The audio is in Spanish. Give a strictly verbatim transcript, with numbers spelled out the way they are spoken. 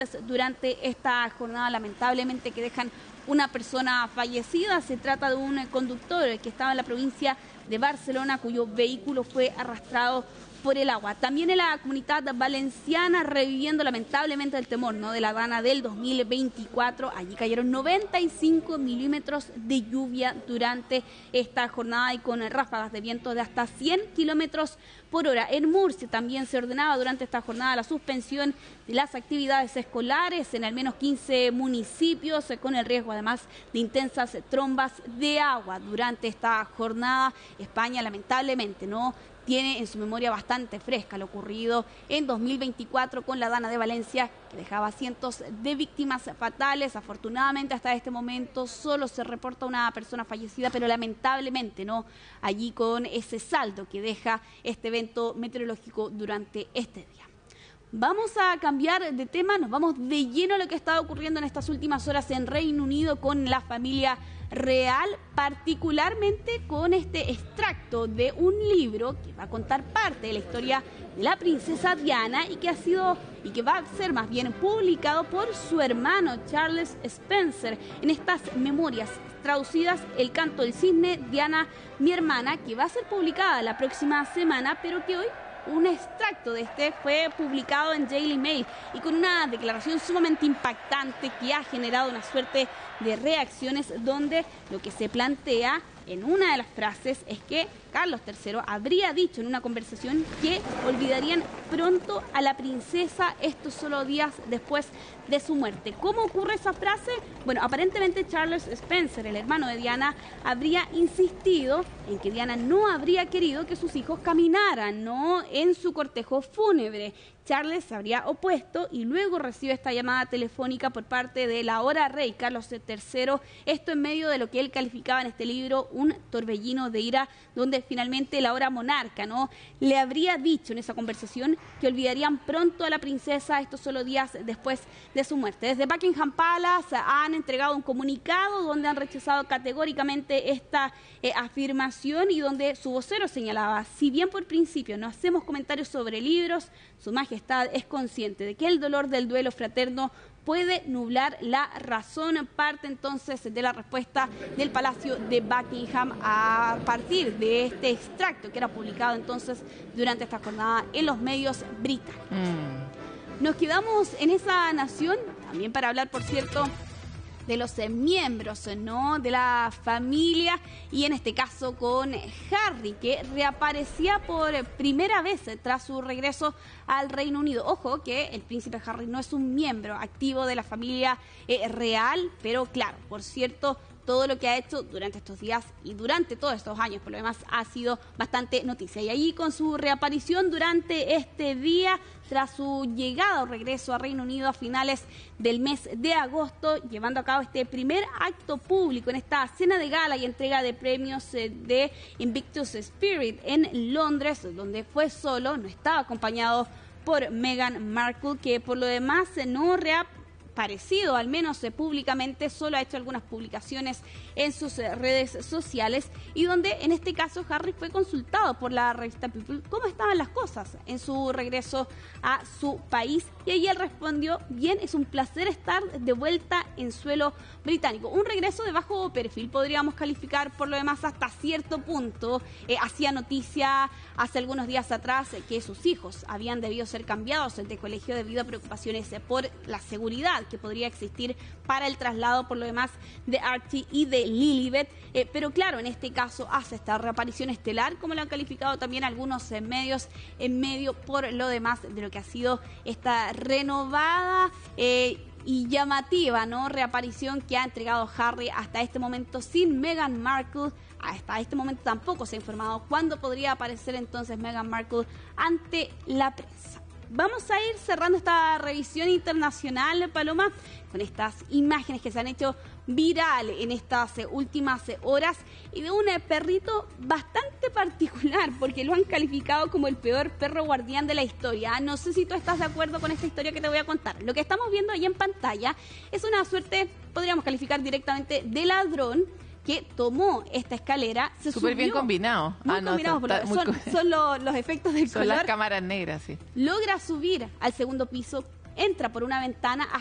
durante esta jornada, lamentablemente, que dejan una persona fallecida. Se trata de un conductor que estaba en la provincia de Barcelona, cuyo vehículo fue arrastrado por el agua. También en la Comunitat Valenciana, reviviendo lamentablemente el temor, ¿no?, de la Dana del dos mil veinticuatro. Allí cayeron noventa y cinco milímetros de lluvia durante esta jornada y con ráfagas de viento de hasta cien kilómetros por hora. En Murcia también se ordenaba durante esta jornada la suspensión de las actividades escolares en al menos quince municipios, con el riesgo además de intensas trombas de agua durante esta jornada. España lamentablemente no tiene en su memoria bastante fresca lo ocurrido en dos mil veinticuatro con la Dana de Valencia, que dejaba cientos de víctimas fatales. Afortunadamente hasta este momento solo se reporta una persona fallecida, pero lamentablemente no allí con ese saldo que deja este evento meteorológico durante este día. Vamos a cambiar de tema, nos vamos de lleno a lo que ha estado ocurriendo en estas últimas horas en Reino Unido con la familia real, particularmente con este extracto de un libro que va a contar parte de la historia de la princesa Diana y que ha sido y que va a ser más bien publicado por su hermano Charles Spencer en estas memorias traducidas, El canto del cisne, Diana, mi hermana, que va a ser publicada la próxima semana, pero que hoy un extracto de este fue publicado en Daily Mail y con una declaración sumamente impactante que ha generado una suerte de reacciones, donde lo que se plantea en una de las frases es que Carlos tercero habría dicho en una conversación que olvidarían pronto a la princesa estos solo días después de su muerte. ¿Cómo ocurre esa frase? Bueno, aparentemente Charles Spencer, el hermano de Diana, habría insistido en que Diana no habría querido que sus hijos caminaran, ¿no?, en su cortejo fúnebre. Charles se habría opuesto y luego recibe esta llamada telefónica por parte del ahora rey Carlos tercero, esto en medio de lo que él calificaba en este libro un torbellino de ira, donde finalmente el ahora monarca, ¿no?, le habría dicho en esa conversación que olvidarían pronto a la princesa estos solo días después de su muerte. Desde Buckingham Palace han entregado un comunicado donde han rechazado categóricamente esta eh, afirmación y donde su vocero señalaba: si bien por principio no hacemos comentarios sobre libros, Su Majestad es consciente de que el dolor del duelo fraterno puede nublar la razón. Parte entonces de la respuesta del Palacio de Buckingham a partir de este extracto que era publicado entonces durante esta jornada en los medios británicos. Mm. Nos quedamos en esa nación también para hablar, por cierto, de los eh, miembros, ¿no?, de la familia, y en este caso con Harry, que reaparecía por primera vez tras su regreso al Reino Unido. Ojo que el príncipe Harry no es un miembro activo de la familia eh, real, pero claro, por cierto, todo lo que ha hecho durante estos días y durante todos estos años, por lo demás, ha sido bastante noticia. Y allí con su reaparición durante este día, tras su llegada o regreso a Reino Unido a finales del mes de agosto, llevando a cabo este primer acto público en esta cena de gala y entrega de premios de Invictus Spirit en Londres, donde fue solo, no estaba acompañado por Meghan Markle, que por lo demás no reapareció parecido, al menos eh, públicamente, solo ha hecho algunas publicaciones en sus eh, redes sociales, y donde en este caso Harry fue consultado por la revista People cómo estaban las cosas en su regreso a su país, y allí él respondió: bien, es un placer estar de vuelta en suelo británico. Un regreso de bajo perfil, podríamos calificar, por lo demás, hasta cierto punto. Eh, hacía noticia hace algunos días atrás eh, que sus hijos habían debido ser cambiados de colegio debido a preocupaciones eh, por la seguridad que podría existir para el traslado, por lo demás, de Archie y de Lilibet, eh, pero claro, en este caso hace esta reaparición estelar, como lo han calificado también algunos eh, medios, en medio, por lo demás, de lo que ha sido esta renovada eh, y llamativa, ¿no?, reaparición que ha entregado Harry hasta este momento sin Meghan Markle. Hasta este momento tampoco se ha informado cuándo podría aparecer entonces Meghan Markle ante la prensa. Vamos a ir cerrando esta revisión internacional, Paloma, con estas imágenes que se han hecho viral en estas últimas horas y de un perrito bastante particular, porque lo han calificado como el peor perro guardián de la historia. No sé si tú estás de acuerdo con esta historia que te voy a contar. Lo que estamos viendo ahí en pantalla es una suerte, podríamos calificar directamente, de ladrón, que tomó esta escalera, se Súper subió. bien combinado. Muy ah, no, combinado, está, son, muy... son lo, los efectos del son color. Son las cámaras negras, sí. Logra subir al segundo piso, entra por una ventana